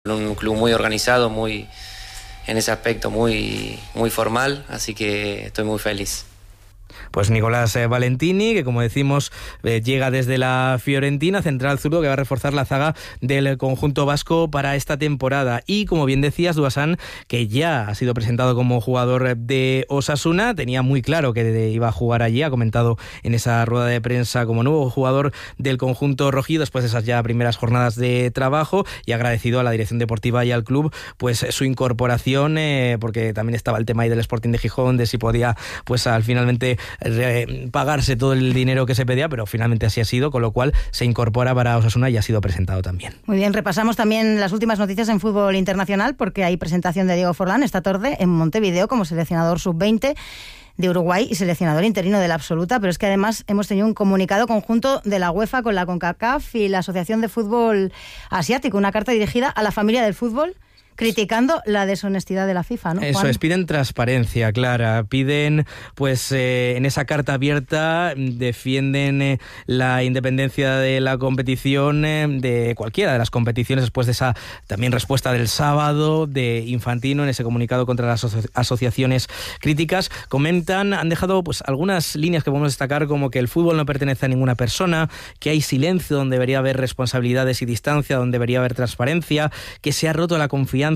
Un club muy organizado, muy en ese aspecto muy formal, así que estoy muy feliz. Pues Nicolás Valentini, que como decimos llega desde la Fiorentina, central zurdo que va a reforzar la zaga del conjunto vasco para esta temporada. Y como bien decías, Duasán, que ya ha sido presentado como jugador de Osasuna, tenía muy claro que iba a jugar allí, ha comentado en esa rueda de prensa como nuevo jugador del conjunto rojí después de esas ya primeras jornadas de trabajo, y agradecido a la dirección deportiva y al club pues su incorporación, porque también estaba el tema ahí del Sporting de Gijón, de si podía pues al finalmente pagarse todo el dinero que se pedía, pero finalmente así ha sido, con lo cual se incorpora para Osasuna y ha sido presentado también. Muy bien, repasamos también las últimas noticias en fútbol internacional, porque hay presentación de Diego Forlán esta tarde en Montevideo como seleccionador sub-20 de Uruguay y seleccionador interino de la absoluta, pero es que además hemos tenido un comunicado conjunto de la UEFA con la CONCACAF y la Asociación de Fútbol Asiático, una carta dirigida a la familia del fútbol, criticando la deshonestidad de la FIFA, ¿no, Juan? Eso es, piden transparencia, Clara, piden, pues en esa carta abierta, defienden la independencia de la competición, de cualquiera de las competiciones, después de esa también respuesta del sábado de Infantino en ese comunicado contra las asociaciones críticas. Comentan, han dejado pues algunas líneas que podemos destacar, como que el fútbol no pertenece a ninguna persona, que hay silencio donde debería haber responsabilidades y distancia donde debería haber transparencia, que se ha roto la confianza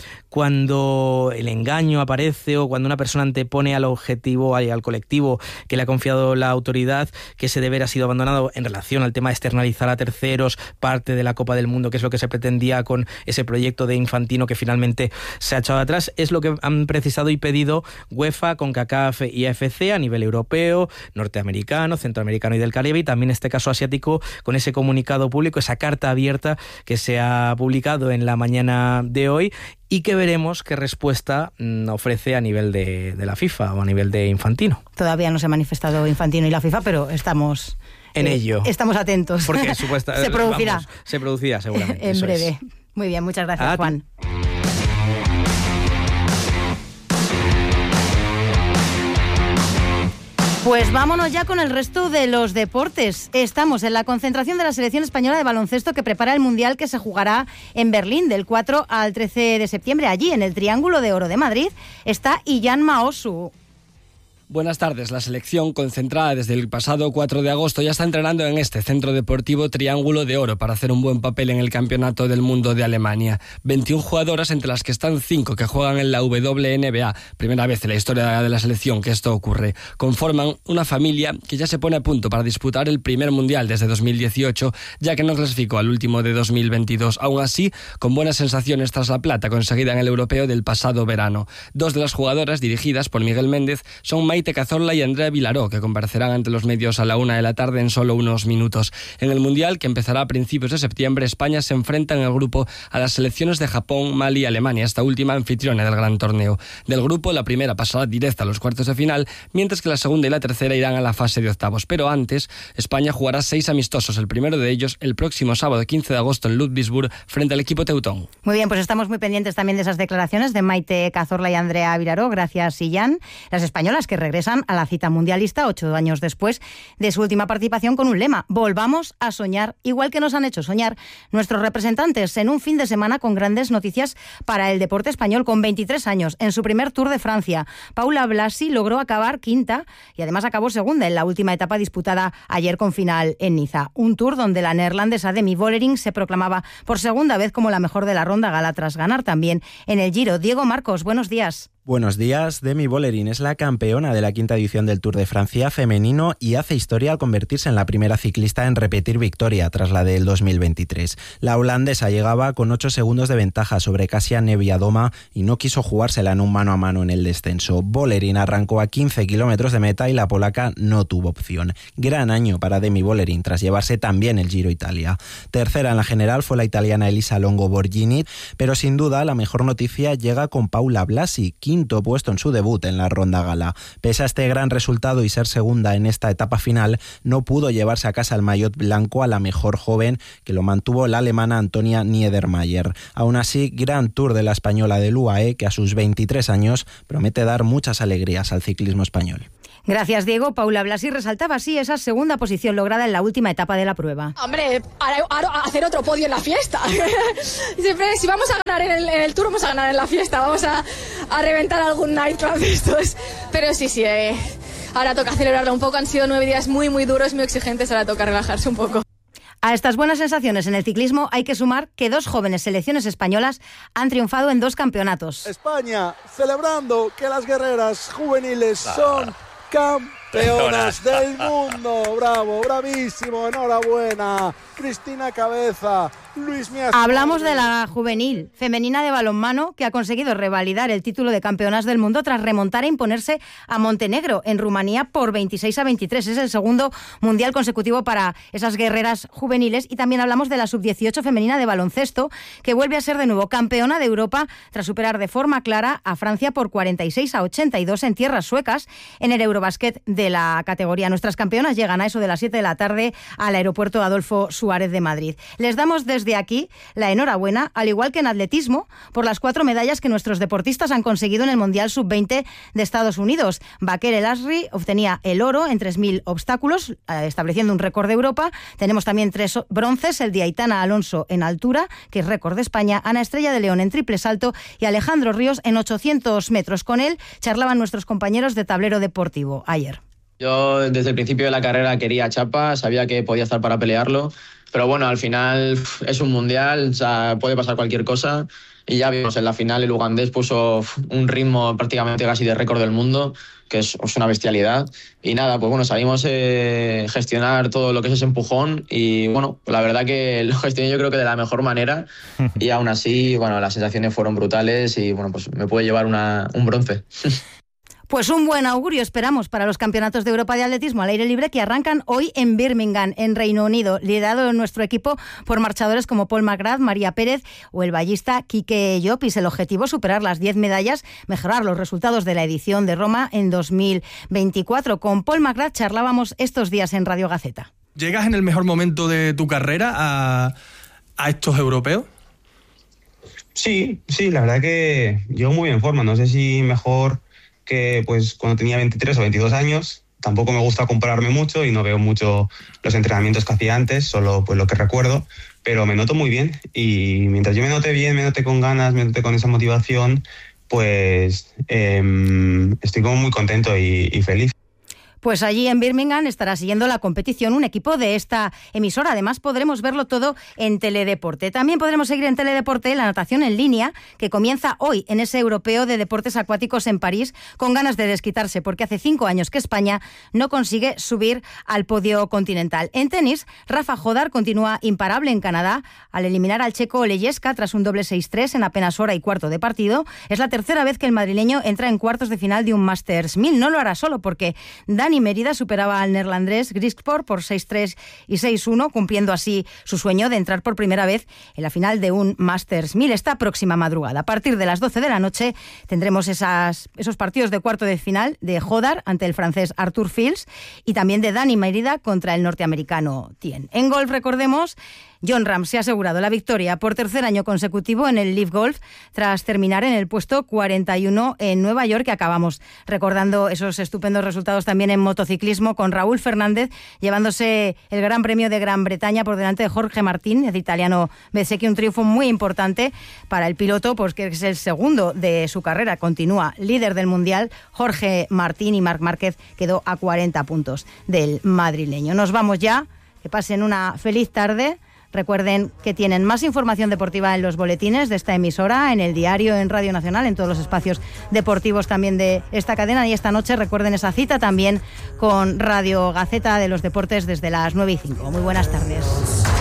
cuando el engaño aparece o cuando una persona antepone al objetivo y al colectivo que le ha confiado la autoridad, que ese deber ha sido abandonado en relación al tema de externalizar a terceros parte de la Copa del Mundo, que es lo que se pretendía con ese proyecto de Infantino que finalmente se ha echado atrás. Es lo que han precisado y pedido UEFA, CONCACAF y AFC a nivel europeo, norteamericano, centroamericano y del Caribe, y también en este caso asiático, con ese comunicado público, esa carta abierta que se ha publicado en la mañana de hoy, y que veremos qué respuesta ofrece a nivel de la FIFA o a nivel de Infantino. Todavía no se ha manifestado Infantino y la FIFA, pero estamos en ello. Estamos atentos. Porque supuestamente se producirá. Se producirá seguramente. En breve. Muy bien, muchas gracias, Juan. Pues vámonos ya con el resto de los deportes. Estamos en la concentración de la selección española de baloncesto que prepara el Mundial que se jugará en Berlín del 4 al 13 de septiembre. Allí, en el Triángulo de Oro de Madrid, está Illan Maosu. Buenas tardes. La selección, concentrada desde el pasado 4 de agosto, ya está entrenando en este centro deportivo Triángulo de Oro para hacer un buen papel en el Campeonato del Mundo de Alemania. 21 jugadoras, entre las que están 5 que juegan en la WNBA. Primera vez en la historia de la selección que esto ocurre. Conforman una familia que ya se pone a punto para disputar el primer Mundial desde 2018, ya que no clasificó al último de 2022. Aún así, con buenas sensaciones tras la plata conseguida en el europeo del pasado verano. 2 de las jugadoras, dirigidas por Miguel Méndez, son Maite Cazorla y Andrea Vilaró, que comparecerán ante los medios a la 1 de la tarde en solo unos minutos. En el Mundial, que empezará a principios de septiembre, España se enfrenta en el grupo a las selecciones de Japón, Mali y Alemania, esta última anfitriona del gran torneo. Del grupo, la primera pasará directa a los cuartos de final, mientras que la segunda y la tercera irán a la fase de octavos. Pero antes, España jugará 6 amistosos, el primero de ellos el próximo sábado 15 de agosto en Ludwigsburg, frente al equipo teutón. Muy bien, pues estamos muy pendientes también de esas declaraciones de Maite Cazorla y Andrea Vilaró. Gracias, Illan. Las españolas que regresan a la cita mundialista 8 años después de su última participación con un lema: volvamos a soñar, igual que nos han hecho soñar nuestros representantes en un fin de semana con grandes noticias para el deporte español. Con 23 años, en su primer Tour de Francia, Paula Blasi logró acabar quinta y además acabó segunda en la última etapa disputada ayer con final en Niza. Un Tour donde la neerlandesa Demi Vollering se proclamaba por segunda vez como la mejor de la ronda gala tras ganar también en el Giro. Diego Marcos, buenos días. Buenos días. Demi Vollering es la campeona de la quinta edición del Tour de Francia femenino y hace historia al convertirse en la primera ciclista en repetir victoria tras la del 2023. La holandesa llegaba con 8 segundos de ventaja sobre Kasia Niewiadoma y no quiso jugársela en un mano a mano en el descenso. Vollering arrancó a 15 kilómetros de meta y la polaca no tuvo opción. Gran año para Demi Vollering tras llevarse también el Giro Italia. Tercera en la general fue la italiana Elisa Longo Borghini, pero sin duda la mejor noticia llega con Paula Blasi, quinto puesto en su debut en la ronda gala. Pese a este gran resultado y ser segunda en esta etapa final, no pudo llevarse a casa el maillot blanco a la mejor joven, que lo mantuvo la alemana Antonia Niedermayer. Aún así, gran Tour de la española del UAE, que a sus 23 años promete dar muchas alegrías al ciclismo español. Gracias, Diego. Paula Blasi resaltaba así esa segunda posición lograda en la última etapa de la prueba. Hombre, hacer otro podio en la fiesta. Siempre, si vamos a ganar en el Tour, vamos a ganar en la fiesta. Vamos a reventar algún nightclub de estos. Pero sí, ahora toca celebrarlo un poco. Han sido 9 días muy, muy duros, muy exigentes. Ahora toca relajarse un poco. A estas buenas sensaciones en el ciclismo hay que sumar que 2 jóvenes selecciones españolas han triunfado en 2 campeonatos. España celebrando que las guerreras juveniles son campeonas del mundo. Bravo, bravísimo, enhorabuena. Cristina Cabeza, Luis Mías. Hablamos de la juvenil femenina de balonmano que ha conseguido revalidar el título de campeonas del mundo tras remontar e imponerse a Montenegro en Rumanía por 26-23. Es el segundo mundial consecutivo para esas guerreras juveniles. Y también hablamos de la sub-18 femenina de baloncesto que vuelve a ser de nuevo campeona de Europa tras superar de forma clara a Francia por 46-82 en tierras suecas en el Eurobasket de la categoría. Nuestras campeonas llegan a eso de las 7 de la tarde al aeropuerto Adolfo Suárez de Madrid. Les damos desde aquí la enhorabuena, al igual que en atletismo, por las 4 medallas que nuestros deportistas han conseguido en el Mundial Sub-20 de Estados Unidos. Baker El Asri obtenía el oro en 3.000 obstáculos, estableciendo un récord de Europa. Tenemos también 3 bronces, el de Aitana Alonso en altura, que es récord de España, Ana Estrella de León en triple salto y Alejandro Ríos en 800 metros. Con él charlaban nuestros compañeros de Tablero Deportivo ayer. Yo desde el principio de la carrera quería chapa, sabía que podía estar para pelearlo, pero bueno, al final es un mundial, o sea, puede pasar cualquier cosa y ya vimos en la final el ugandés puso un ritmo prácticamente casi de récord del mundo, que es una bestialidad. Y nada, pues bueno, sabíamos gestionar todo lo que es ese empujón y bueno, la verdad que lo gestioné yo creo que de la mejor manera y aún así, bueno, las sensaciones fueron brutales y bueno, pues me puede llevar un bronce. Pues un buen augurio esperamos para los campeonatos de Europa de atletismo al aire libre que arrancan hoy en Birmingham, en Reino Unido, liderado en nuestro equipo por marchadores como Paul McGrath, María Pérez o el ballista Quique Llopis. El objetivo, superar las 10 medallas, mejorar los resultados de la edición de Roma en 2024. Con Paul McGrath charlábamos estos días en Radio Gaceta. ¿Llegas en el mejor momento de tu carrera a estos europeos? Sí, la verdad que llego muy en forma. No sé si mejor que pues cuando tenía 23 o 22 años. Tampoco me gusta compararme mucho y no veo mucho los entrenamientos que hacía antes, solo pues lo que recuerdo, pero me noto muy bien y mientras yo me note bien, me note con ganas, me note con esa motivación, pues estoy como muy contento y feliz. Pues allí en Birmingham estará siguiendo la competición un equipo de esta emisora. Además, podremos verlo todo en Teledeporte. También podremos seguir en Teledeporte la natación en línea, que comienza hoy en ese europeo de deportes acuáticos en París, con ganas de desquitarse, porque hace 5 años que España no consigue subir al podio continental. En tenis, Rafa Jodar continúa imparable en Canadá al eliminar al checo Olejeska tras un doble 6-3 en apenas hora y cuarto de partido. Es la tercera vez que el madrileño entra en cuartos de final de un Masters 1000. No lo hará solo, porque Dani Mérida superaba al neerlandés Griekspoor por 6-3 y 6-1, cumpliendo así su sueño de entrar por primera vez en la final de un Masters 1000 esta próxima madrugada. A partir de las 12 de la noche tendremos esos partidos de cuarto de final de Jodar ante el francés Arthur Fils y también de Dani Mérida contra el norteamericano Thiem. En golf, recordemos, Jon Rahm se ha asegurado la victoria por tercer año consecutivo en el Live Golf tras terminar en el puesto 41 en Nueva York, que acabamos recordando esos estupendos resultados también en motociclismo con Raúl Fernández llevándose el Gran Premio de Gran Bretaña por delante de Jorge Martín, el italiano Bezzecchi, un triunfo muy importante para el piloto porque es el segundo de su carrera, continúa líder del Mundial Jorge Martín y Marc Márquez quedó a 40 puntos del madrileño. Nos vamos ya, que pasen una feliz tarde. Recuerden que tienen más información deportiva en los boletines de esta emisora, en el diario, en Radio Nacional, en todos los espacios deportivos también de esta cadena. Y esta noche recuerden esa cita también con Radio Gaceta de los Deportes desde las 9:05. Muy buenas tardes.